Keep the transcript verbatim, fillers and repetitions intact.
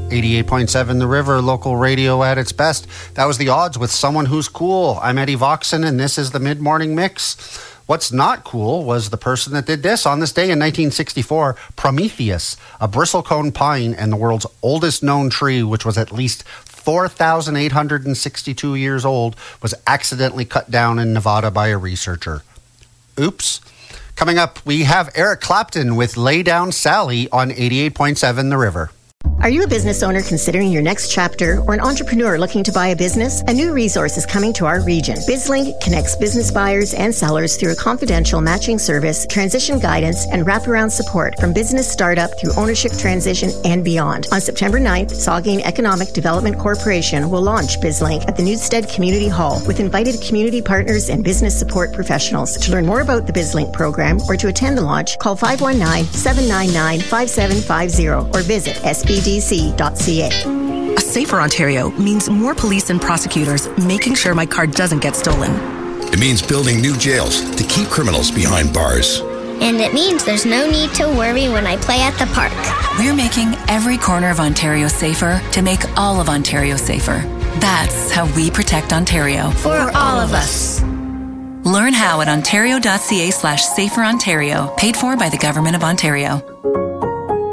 eighty-eight point seven The River, local radio at its best. That was The Odds with Someone Who's Cool. I'm Eddie Voxon, and this is the Mid-Morning Mix. What's not cool was the person that did this. On this day in nineteen sixty-four, Prometheus, a bristlecone pine and the world's oldest known tree, which was at least four thousand eight hundred sixty-two years old, was accidentally cut down in Nevada by a researcher. Oops. Coming up, we have Eric Clapton with Lay Down Sally on eighty-eight point seven The River. Are you a business owner considering your next chapter or an entrepreneur looking to buy a business? A new resource is coming to our region. BizLink connects business buyers and sellers through a confidential matching service, transition guidance, and wraparound support from business startup through ownership transition and beyond. On September ninth, Saugeen Economic Development Corporation will launch BizLink at the Newstead Community Hall with invited community partners and business support professionals. To learn more about the BizLink program or to attend the launch, call five one nine, seven nine nine, five seven five zero or visit S B D C dot C A. A safer Ontario means more police and prosecutors making sure my car doesn't get stolen. It means building new jails to keep criminals behind bars. And it means there's no need to worry when I play at the park. We're making every corner of Ontario safer to make all of Ontario safer. That's how we protect Ontario. For all of us. Learn how at ontario.ca slash safer Ontario, paid for by the Government of Ontario.